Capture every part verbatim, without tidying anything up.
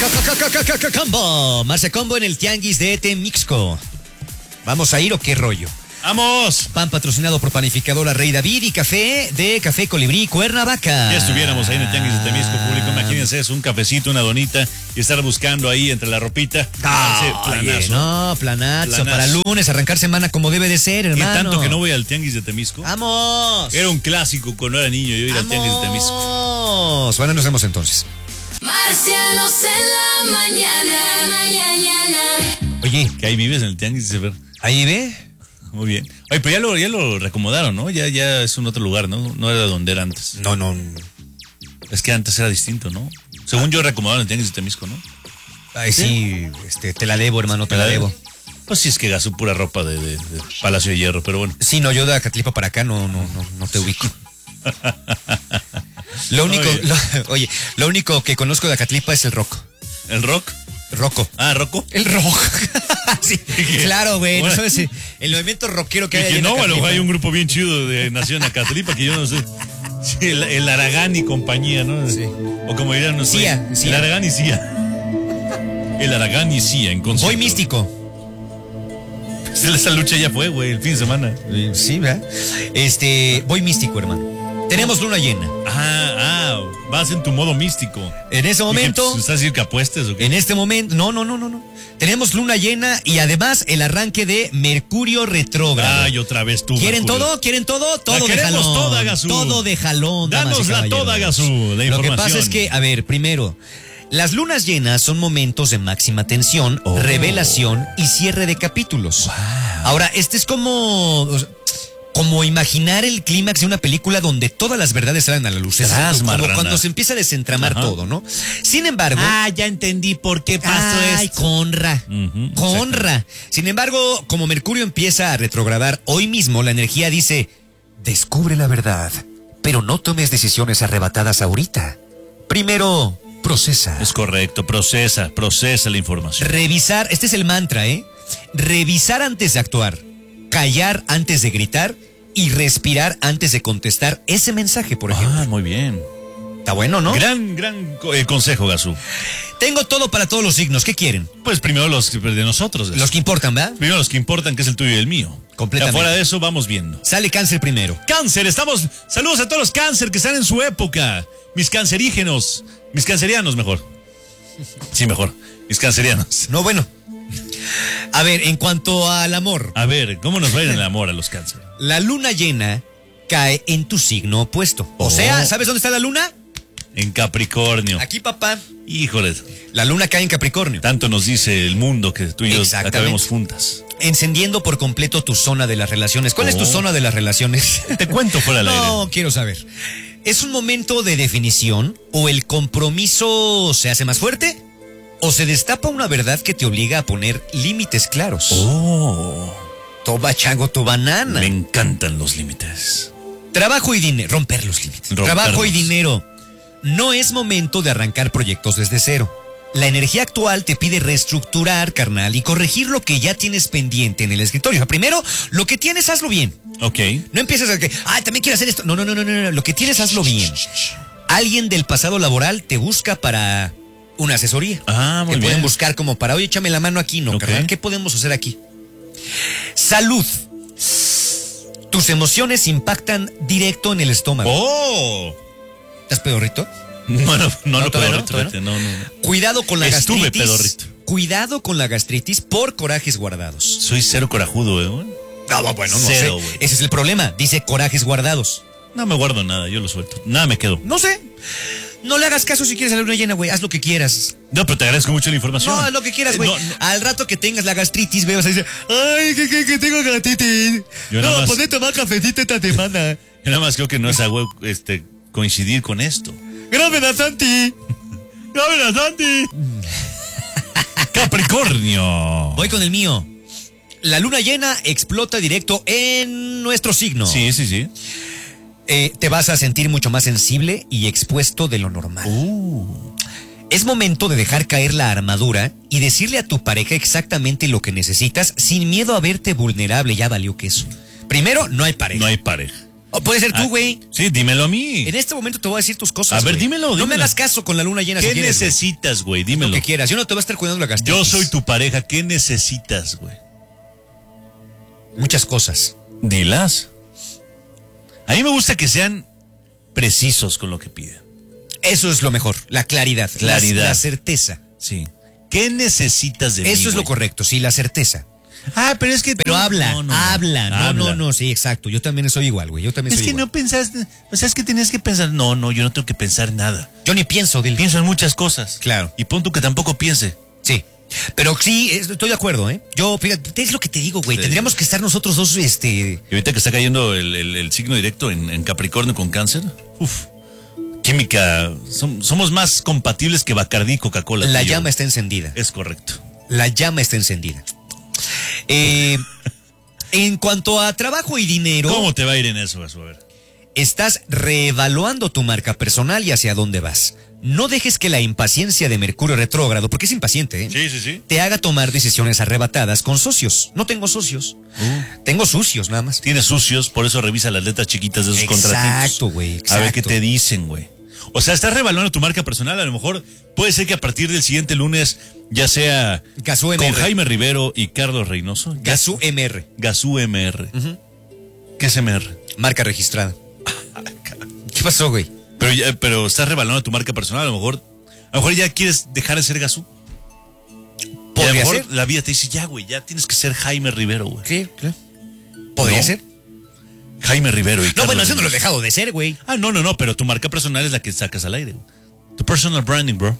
Combo, Marce Combo en el Tianguis de Temixco. ¿Vamos a ir o qué rollo? ¡Vamos! Pan patrocinado por Panificadora Rey David y café de Café Colibrí Cuernavaca. Ya estuviéramos ahí en el Tianguis de Temixco, público. Imagínense, es un cafecito, una donita y estar buscando ahí entre la ropita. Ah, oye, no, planazo, planazo. Para lunes, arrancar semana como debe de ser, hermano. Y tanto que no voy al Tianguis de Temisco. ¡Vamos! Era un clásico cuando era niño, yo ir al Tianguis de Temisco. ¡Vamos! Bueno, nos vemos entonces. Marcianos en la mañana, mañana. Oye, que ahí vives en el Tianguis de Ver. ¿Ahí ve? Muy bien. Oye, pero ya lo, ya lo reacomodaron, ¿no? Ya, ya es un otro lugar, ¿no? No era donde era antes. No, no. Es que antes era distinto, ¿no? Según yo reacomodaron el Tianguis de Temisco, ¿no? Ay, sí, sí este, te la debo, hermano, te la debo. Pues sí, es que gasó pura ropa de, de, de Palacio de Hierro, pero bueno. Sí, no, yo de Acatlipa para acá no, no, no, no te ubico. Lo único, oye. Lo, oye, lo único que conozco de Acatlipa es el rock. ¿El rock? Rocco. Ah, ¿Rocco? El rock. Sí, claro, güey. Bueno. No sabes si el movimiento rockero que hay que ahí no, en bueno, hay un grupo bien chido de Nació en Acatlipa que yo no sé. Sí, el, el Aragán y compañía, ¿no? Sí. O como dirían, no sé. Cia, el Cia. Aragán y Cia. El Aragán y Cia en concierto. Voy místico. Esa lucha ya fue, güey, el fin de semana. Sí, ¿verdad? Este, voy místico, hermano. Tenemos luna llena. Ah, ah, vas en tu modo místico. En ese momento. Dije, ¿estás diciendo que apuestes o qué? En este momento. No, no, no, no, no. Tenemos luna llena y además el arranque de Mercurio retrógrado. Ay, otra vez tú. ¿Quieren Mercurio. todo? ¿Quieren todo? Todo la de queremos jalón. toda, Gazú. Todo de jalón. Danosla toda, Gazú. La Lo información. que pasa es que, a ver, primero. Las lunas llenas son momentos de máxima tensión, oh. revelación y cierre de capítulos. Wow. Ahora, este es como, como imaginar el clímax de una película donde todas las verdades salen a la luz. Es como cuando se empieza a desentramar Ajá. todo, ¿no? Sin embargo... Ah, ya entendí por qué pasó esto. Ay, Conra, uh-huh, Conra. Sin embargo, como Mercurio empieza a retrogradar hoy mismo, la energía dice, descubre la verdad, pero no tomes decisiones arrebatadas ahorita. Primero... procesa. Es correcto, procesa, procesa la información. Revisar, este es el mantra, ¿eh? Revisar antes de actuar, callar antes de gritar y respirar antes de contestar ese mensaje, por ejemplo. Ah, muy bien. Está bueno, ¿no? Gran, gran eh, consejo, Gazú. Tengo todo para todos los signos, ¿qué quieren? Pues primero los de nosotros. Gazú. Los que importan, ¿verdad? Primero los que importan, que es el tuyo y el mío. Completamente. Fuera de eso, vamos viendo. Sale Cáncer primero. Cáncer, estamos... Saludos a todos los cáncer que están en su época. Mis cancerígenos. Mis cancerianos, mejor. Sí, mejor. Mis cancerianos. No, bueno. A ver, en cuanto al amor. A ver, ¿cómo nos va a ir en el amor a los cáncer? La luna llena cae en tu signo opuesto. O oh. sea, ¿sabes dónde está la luna? En Capricornio. Aquí, papá. Híjole. La luna cae en Capricornio. Tanto nos dice el mundo que tú y yo acabemos juntas. Encendiendo por completo tu zona de las relaciones. ¿Cuál oh. es tu zona de las relaciones? Te cuento fuera del aire. No, quiero saber. ¿Es un momento de definición o el compromiso se hace más fuerte? ¿O se destapa una verdad que te obliga a poner límites claros? Oh. Toma, chango, tu banana. Me encantan los límites. Trabajo y dinero. Romper los límites. Romperlos. Trabajo y dinero. No es momento de arrancar proyectos desde cero. La energía actual te pide reestructurar, carnal, y corregir lo que ya tienes pendiente en el escritorio. O sea, primero, lo que tienes, hazlo bien. Ok. No empieces a que, ay, también quiero hacer esto. No, no, no, no, no, no. Lo que tienes, hazlo bien. Alguien del pasado laboral te busca para una asesoría. Ah, muy te bien. pueden buscar como para, oye, échame la mano aquí, ¿no, okay. carnal? ¿Qué podemos hacer aquí? Salud. Tus emociones impactan directo en el estómago. ¡Oh! ¿Estás pedorrito? No, no, no, no, pedorrito, pedorrito, no, no, no. Cuidado con la Estuve gastritis. pedorrito. Cuidado con la gastritis por corajes guardados. Soy cero corajudo, ¿eh? No, bueno, no cero, sé. Wey. Ese es el problema. Dice corajes guardados. No me guardo nada, yo lo suelto. Nada me quedo. No sé. No le hagas caso si quieres a la luna llena, güey. Haz lo que quieras. No, pero te agradezco mucho la información. No, haz lo que quieras, güey. No, no. Al rato que tengas la gastritis, güey, vas a decir, ay, que, que, que tengo gastritis. Yo no, más... podés tomar cafecito esta semana. Yo nada más creo que no es a huevo, este, coincidir con esto. Gracias, Santi. Gracias, Santi. Capricornio. Voy con el mío. La luna llena explota directo en nuestro signo. Sí, sí, sí. Eh, te vas a sentir mucho más sensible y expuesto de lo normal. Uh. Es momento de dejar caer la armadura y decirle a tu pareja exactamente lo que necesitas sin miedo a verte vulnerable. Ya valió que eso. Primero, no hay pareja. No hay pareja. O puede ser tú, Ah, güey. Sí, dímelo a mí. En este momento te voy a decir tus cosas. A ver, güey. dímelo, No me dímelo. hagas caso con la luna llena ¿Qué si quieres, güey. necesitas, güey? Lo Dímelo. que quieras. Yo no te voy a estar cuidando la gastritis. Yo soy tu pareja. ¿Qué necesitas, güey? Muchas cosas. Dilas. A mí me gusta que sean precisos con lo que piden. Eso es lo mejor. La claridad. Claridad. La, la certeza. Sí. ¿Qué necesitas de mí, Eso es lo güey? correcto. Sí, la certeza. Ah, pero es que Pero tú- habla, No, no, no. habla. No, Habla. no, no. Sí, exacto. Yo también soy igual, güey. Yo también Es soy que igual. no pensaste, o sea, es que tenías que pensar, no, no, yo no tengo que pensar nada. Yo ni pienso, Dil. Pienso en muchas cosas. Claro. Y pon tú que tampoco piense. Sí. Pero sí, es- estoy de acuerdo, ¿eh? Yo, fíjate, es lo que te digo, güey. Sí. Tendríamos que estar nosotros dos, este... Y ahorita que está cayendo el, el- el signo directo en, en Capricornio con Cáncer, uf, química, som- somos más compatibles que Bacardí y Coca-Cola. La tú y yo. llama está encendida. Es correcto. La llama está encendida. Eh, en cuanto a trabajo y dinero, ¿Cómo te va a ir en eso, eso? A ver. estás reevaluando tu marca personal y hacia dónde vas. No dejes que la impaciencia de Mercurio retrógrado, porque es impaciente, ¿eh? Sí, sí, sí. te haga tomar decisiones arrebatadas con socios. No tengo socios. Tengo sucios, nada más. Tienes sucios, por eso revisa las letras chiquitas de esos Exacto, contratitos. güey, A ver exacto. qué te dicen, güey. O sea, estás revaluando tu marca personal. A lo mejor puede ser que a partir del siguiente lunes ya sea Gazú M con R. Jaime Rivero y Carlos Reynoso. Gazú M R. Gazú M R. ¿Qué es M R? Marca registrada. ¿Qué pasó, güey? Pero, ya- pero estás revaluando tu marca personal. A lo mejor, a lo mejor ya quieres dejar de ser Gazú. Y a lo ¿Podría mejor ser? la vida te dice, ya, güey, ya tienes que ser Jaime Rivero, güey. Sí, claro. ¿Podría No. ser? Jaime Rivero y No, Carlos bueno, eso no lo he Reynoso. dejado de ser, güey. Ah, no, no, no, pero tu marca personal es la que sacas al aire, güey. Tu personal branding, bro.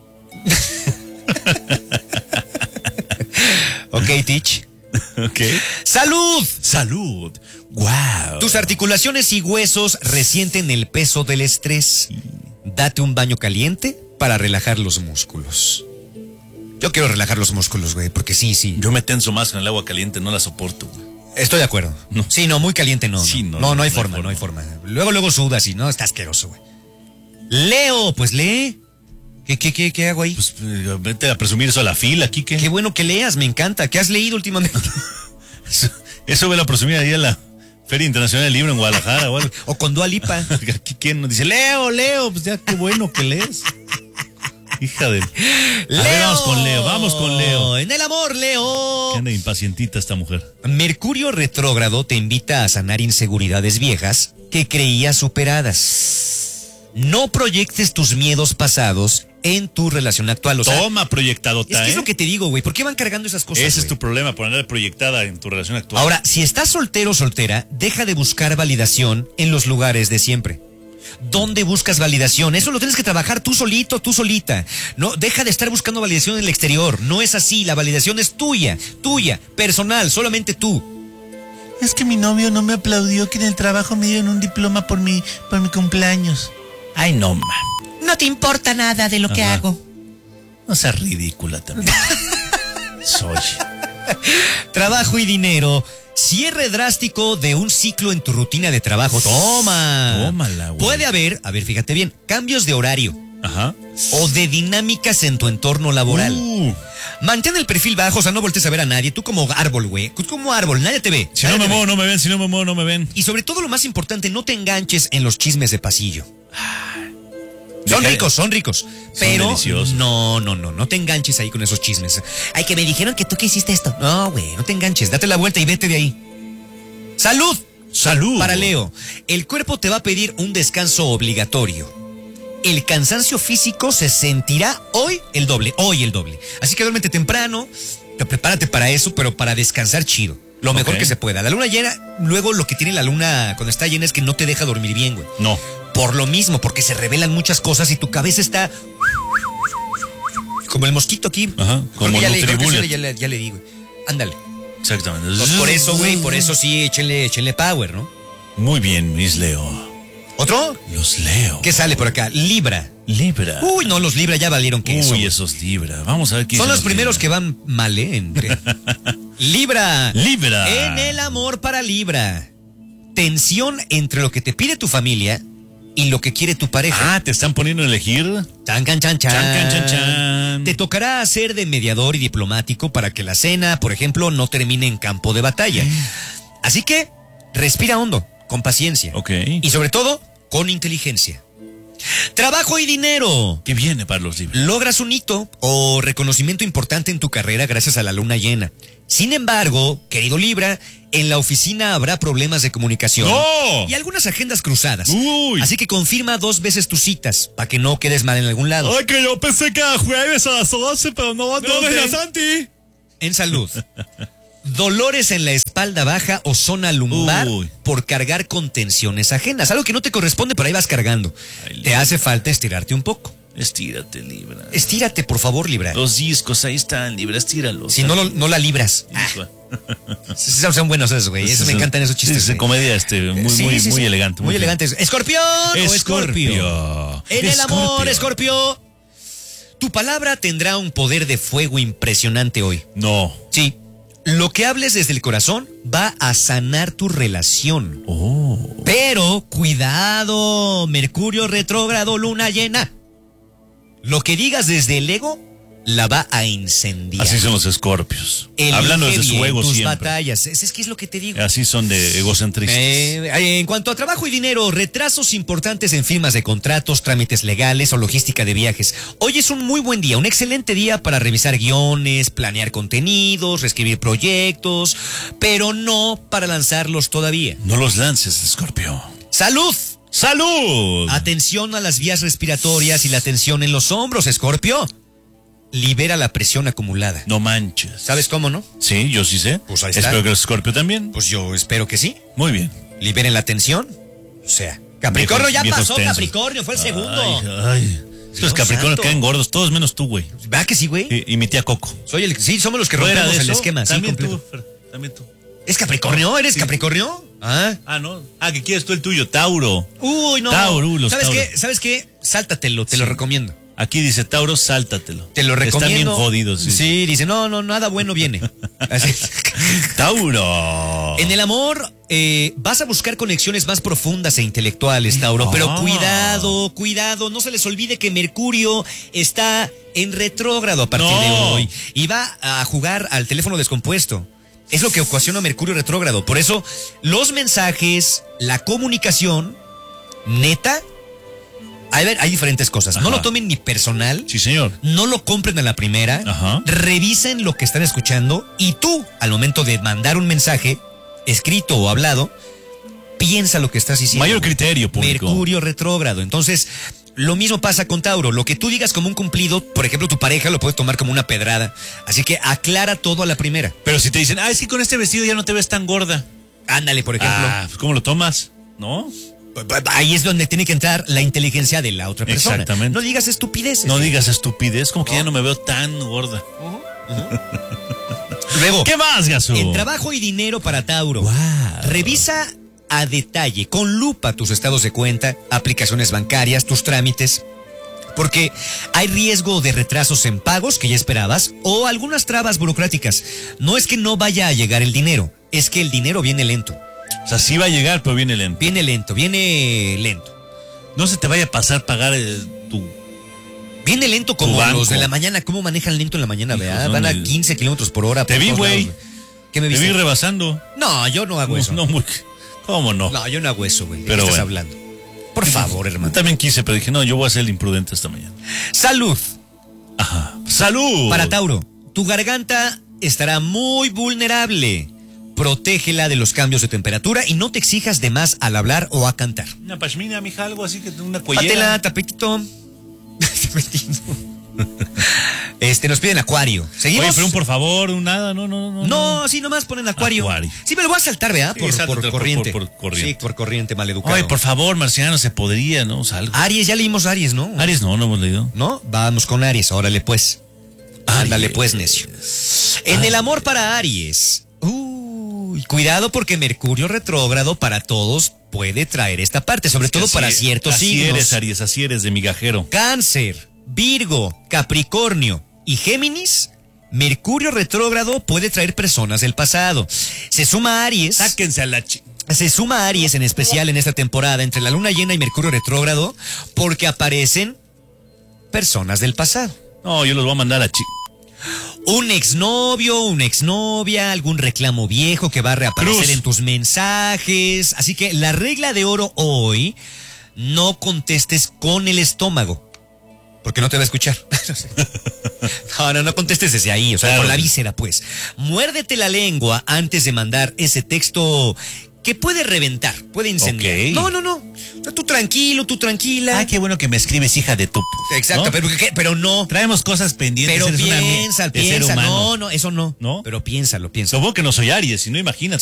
Ok, Teach. Ok. ¡Salud! Salud. Wow. Tus articulaciones y huesos resienten el peso del estrés. Date un baño caliente para relajar los músculos. Yo quiero relajar los músculos, güey, porque sí, sí. Yo me tenso más con el agua caliente, no la soporto, güey. Estoy de acuerdo. No. Sí, no, muy caliente no. Sí, no, no, no, no hay no hay forma, forma. no hay forma. Luego, luego sudas y no, está asqueroso, güey. Leo, pues lee. ¿Qué, qué, qué, qué hago ahí? Pues eh, vete a presumir eso a la fila, Kike. Qué bueno que leas, me encanta. ¿Qué has leído últimamente? Eso, eso ve la presumir ahí a la Feria Internacional del Libro en Guadalajara o algo. O con Dua Lipa. Aquí quién nos dice, Leo, Leo, pues ya qué bueno que lees. Hija de... A ver, vamos con Leo, vamos con Leo. En el amor, Leo. Que anda impacientita esta mujer. Mercurio retrógrado te invita a sanar inseguridades viejas que creías superadas. No proyectes tus miedos pasados en tu relación actual. O sea, Toma, proyectadota, es que es ¿eh? lo que te digo, güey. ¿Por qué van cargando esas cosas? Ese es güey? tu problema, por andar proyectada en tu relación actual. Ahora, si estás soltero o soltera, deja de buscar validación en los lugares de siempre. ¿Dónde buscas validación? Eso lo tienes que trabajar tú solito, tú solita. No, deja de estar buscando validación en el exterior. No es así. La validación es tuya, tuya, personal, solamente tú. Es que mi novio no me aplaudió que en el trabajo me dieron un diploma por mi, por mi cumpleaños. Ay, no, man. No te importa nada de lo que Ajá. hago. No seas ridícula también. Soy. Trabajo y dinero. Cierre drástico de un ciclo en tu rutina de trabajo. Toma. Tómala, güey. Puede haber, a ver, fíjate bien, cambios de horario Ajá. o de dinámicas en tu entorno laboral. Uh, Mantén el perfil bajo, o sea, no voltees a ver a nadie. Tú como árbol, güey. Tú como árbol, nadie te ve. si no Nadie me te ve. muevo, no me ven. Si no me muevo, no me ven. Y sobre todo lo más importante, no te enganches en los chismes de pasillo. Son Deja- ricos, son ricos. Pero deliciosos. no, no, no, no te enganches ahí con esos chismes. Ay, que me dijeron que tú que hiciste esto. No, güey, no te enganches. Date la vuelta y vete de ahí. ¡Salud! Salud. Para Leo, el cuerpo te va a pedir un descanso obligatorio. El cansancio físico se sentirá hoy el doble, hoy el doble. Así que duérmete temprano, te- prepárate para eso, pero para descansar chido. Lo mejor Ok. que se pueda. La luna llena, luego lo que tiene la luna cuando está llena es que no te deja dormir bien, güey. No. Por lo mismo, porque se revelan muchas cosas y tu cabeza está como el mosquito aquí. Ajá, Creo como que ya, le, creo que Nutribullet. sí, ya, le, ya le digo. Ándale. Exactamente. Pues por eso, güey, por eso sí, échenle, échenle power, ¿no? Muy bien, Miss Leo. ¿Otro? Los Leo. ¿Qué sale por acá? Libra. Libra. Uy, no, los Libra ya valieron que eso. Uy, esos Libra. Vamos a ver qué Son dicen los primeros que Libra. van mal, ¿eh? Entre- Libra. Libra. En el amor para Libra. Tensión entre lo que te pide tu familia y lo que quiere tu pareja. Ah, te están poniendo a elegir. Chan, can, chan, chan. Chan, can, chan, chan. Te tocará hacer de mediador y diplomático para que la cena, por ejemplo, no termine en campo de batalla. Así que, respira hondo. con paciencia. Ok. Y sobre todo, con inteligencia. Trabajo y dinero. ¿Qué viene para los libres? Logras un hito o reconocimiento importante en tu carrera gracias a la luna llena. Sin embargo, querido Libra, en la oficina habrá problemas de comunicación. ¡No! Y algunas agendas cruzadas. Uy. Así que confirma dos veces tus citas, para que no quedes mal en algún lado. Ay, que yo pensé que era jueves a las once, pero no, no, ¿Dónde? Santi. En salud. Dolores en la espalda baja o zona lumbar Uy. por cargar con tensiones ajenas. Algo que no te corresponde, pero ahí vas cargando. Ay, te hace falta estirarte un poco. Estírate, Libra. Estírate, por favor, Libra. Los discos ahí están, Libra, estíralos. Si no, lo- no la libras. Ah, esos son buenos esos, güey. Eso me encantan esos chistes. Sí, sí, güey. comedia este, muy, Sí, muy, sí, muy sí. elegante. Muy fino. elegante. ¿Escorpión o Escorpio? Escorpio. En el amor, Escorpio. Escorpio. Tu palabra tendrá un poder de fuego impresionante hoy. No. Sí. Lo que hables desde el corazón va a sanar tu relación. Oh. Pero, cuidado, Mercurio retrógrado, luna llena. Lo que digas desde el ego la va a incendiar. Así son los escorpios. Elige Hablando desde su bien ego tus siempre. batallas. Es, es que es lo que te digo. Así son de egocentristas. Eh, en cuanto a trabajo y dinero, retrasos importantes en firmas de contratos, trámites legales o logística de viajes. Hoy es un muy buen día, un excelente día para revisar guiones, planear contenidos, reescribir proyectos, pero no para lanzarlos todavía. No los lances, Escorpio. ¡Salud! ¡Salud! Atención a las vías respiratorias y la tensión en los hombros, Escorpio. Libera la presión acumulada. No manches. ¿Sabes cómo, no? Sí, yo sí sé. Pues ahí está. Espero que el Escorpio también. Pues yo espero que sí. Muy bien. Liberen la tensión. O sea, Capricornio Viejos- ya viejos pasó, tensos. Capricornio, fue el segundo. Ay, ay. Estos Dios Capricornios santo. caen gordos, todos menos tú, güey. ¿Verdad que sí, güey? Y, y mi tía Coco. Soy el, sí, somos los que Fuera rompemos de el eso, esquema, sí, también completo. tú, Fer, también tú. ¿Es Capricornio? ¿Eres Sí. Capricornio? Ah. Ah, no. Ah, que quieres tú el tuyo, Tauro. Uy, no. Tauro, los ¿Sabes Tauro. qué? ¿Sabes qué? Sáltatelo, te lo recomiendo. Aquí dice Tauro, sáltatelo. Te lo recomiendo. Están bien jodidos. Sí, Sí. dice, no, no, nada bueno viene. Así. Tauro. En el amor, eh, vas a buscar conexiones más profundas e intelectuales, Tauro. Pero Ah. cuidado, cuidado, no se les olvide que Mercurio está en retrógrado a partir No. de hoy. Y va a jugar al teléfono descompuesto. Es lo que ocasiona Mercurio retrógrado. Por eso, los mensajes, la comunicación, neta, a ver, hay diferentes cosas. No Ajá. lo tomen ni personal. Sí, señor. No lo compren a la primera. Ajá. Revisen lo que están escuchando y tú, al momento de mandar un mensaje, escrito o hablado, piensa lo que estás diciendo. Mayor criterio público. Mercurio retrógrado. Entonces, lo mismo pasa con Tauro. Lo que tú digas como un cumplido, por ejemplo, tu pareja lo puede tomar como una pedrada. Así que aclara todo a la primera. Pero si te dicen, ah, es que con este vestido ya no te ves tan gorda. Ándale, por ejemplo. Ah, pues, ¿cómo lo tomas? ¿No? Ahí es donde tiene que entrar la inteligencia de la otra persona. Exactamente. No digas estupideces. No digas estupidez, como que ya no me veo tan gorda. Luego, ¿Qué más, Gasú? en trabajo y dinero para Tauro. Revisa a detalle, con lupa, tus estados de cuenta, aplicaciones bancarias, tus trámites. Porque hay riesgo de retrasos en pagos que ya esperabas o algunas trabas burocráticas. No es que no vaya a llegar el dinero, es que el dinero viene lento. O sea, sí va a llegar, pero viene lento. Viene lento, viene lento. No se te vaya a pasar pagar el, tu... Viene lento como Tu banco. los de la mañana. ¿Cómo manejan lento en la mañana, Hijos, verdad? no, Van a ni- quince kilómetros por hora. Te por vi, todos güey. lados, ¿Qué me Te viste? vi rebasando. No, yo no hago eso. No, muy... ¿Cómo no? No, yo no hago eso, güey. ¿De qué Pero estás bueno. hablando? Por favor, Yo hermano. también quise, pero dije, no, yo voy a ser el imprudente esta mañana. Salud. Ajá. ¡Salud! Para Tauro, tu garganta estará muy vulnerable. Protégela de los cambios de temperatura y no te exijas de más al hablar o a cantar. Una pashmina, mija, algo así que una cuellera. Pátela, tapetito. Tapetito. Este, nos piden acuario. ¿Seguimos? Oye, pero un por favor, un nada, no, no, no. No, sí, nomás ponen acuario. Acuario. Sí, me lo voy a saltar, ¿verdad? Sí, Por, sáltatelo por por- corriente. por- por corriente. Sí, por corriente, maleducado. Ay, por favor, Marciano, se podría, ¿no? O sea, algo. Aries, ya leímos Aries, ¿no? Aries no, no hemos leído. ¿No? Vamos con Aries, órale pues. Ándale pues, necio. En el amor para Aries. Uy, cuidado porque Mercurio retrógrado para todos puede traer esta parte, sobre todo Así- para ciertos así signos. eres, Aries, así eres de migajero. Cáncer, Virgo, Capricornio y Géminis. Mercurio retrógrado puede traer personas del pasado. Se suma Aries. Sáquense a la chi... Se suma Aries en especial en esta temporada entre la luna llena y Mercurio retrógrado porque aparecen personas del pasado. No, yo los voy a mandar a la chi... Un exnovio, una exnovia, algún reclamo viejo que va a reaparecer Cruz. en tus mensajes. Así que la regla de oro hoy, no contestes con el estómago. Porque no te va a escuchar. No, no, no contestes desde ahí, o sea, Claro. con la víscera, pues. Muérdete la lengua antes de mandar ese texto que puede reventar, puede incendiar. Ok. No, no, no. O sea, tú tranquilo, tú tranquila. Ah, qué bueno que me escribes, hija de tu... Exacto, ¿no? pero, ¿qué? pero no. Traemos cosas pendientes. Pero eres una mi- piensa, de ser piensa. humano. No, no, eso no. ¿No? Pero piénsalo, piénsalo. Supongo que no soy Aries, si no, imagínate.